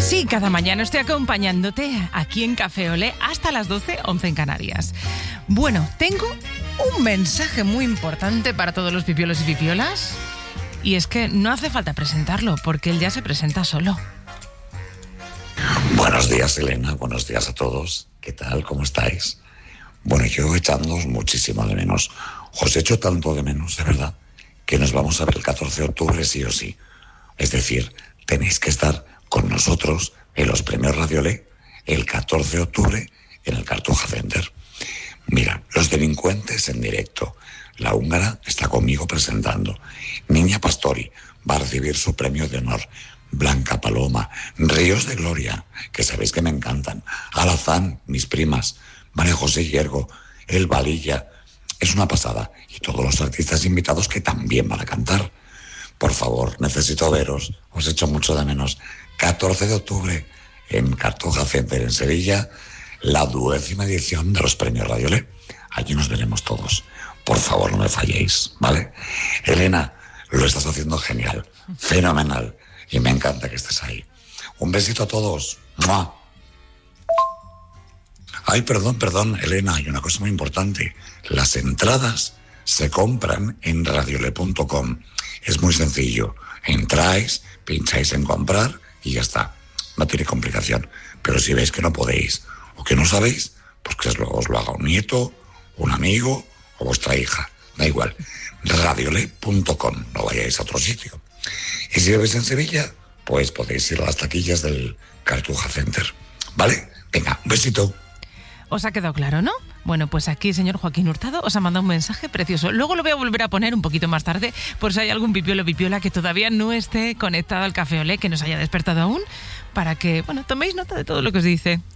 Sí, cada mañana estoy acompañándote aquí en Café Olé hasta las 12, 11 en Canarias. Bueno, tengo un mensaje muy importante para todos los pipiolos y pipiolas. Y es que no hace falta presentarlo, porque él ya se presenta solo. Buenos días, Elena. Buenos días a todos. ¿Qué tal? ¿Cómo estáis? Bueno, yo echándoos muchísimo de menos. Os echo tanto de menos, de verdad, que nos vamos a ver el 14 de octubre sí o sí. Es decir, tenéis que estar con nosotros en los premios Radio Olé el 14 de octubre en el Cartuja Center. Mira, Los Delincuentes en directo. La húngara está conmigo presentando. Niña Pastori va a recibir su premio de honor. Blanca Paloma, Ríos de Gloria, que sabéis que me encantan. Alazán, mis primas. María José Hiergo, El Valilla. Es una pasada. Y todos los artistas invitados que también van a cantar. Por favor, necesito veros. Os echo mucho de menos. 14 de octubre en Cartuja Center en Sevilla, la 12ª edición de los premios Radio Olé. Allí nos veremos todos. Por favor, no me falléis, ¿vale? Elena, lo estás haciendo genial, fenomenal, y me encanta que estés ahí. Un besito a todos. ¡Mua! Ay, perdón, Elena, hay una cosa muy importante. Las entradas se compran en radiolé.com. Es muy sencillo. Entráis, pincháis en comprar y ya está. No tiene complicación. Pero si veis que no podéis o que no sabéis, pues que os lo haga un nieto, un amigo o vuestra hija. Da igual. Radiolé.com. No vayáis a otro sitio. Y si vivéis en Sevilla, pues podéis ir a las taquillas del Cartuja Center. ¿Vale? Venga, un besito. ¿Os ha quedado claro, no? Bueno, pues aquí el señor Joaquín Hurtado os ha mandado un mensaje precioso. Luego lo voy a volver a poner un poquito más tarde, por si hay algún pipiolo o pipiola que todavía no esté conectado al Café Olé, que nos haya despertado aún, para que, bueno, toméis nota de todo lo que os dice.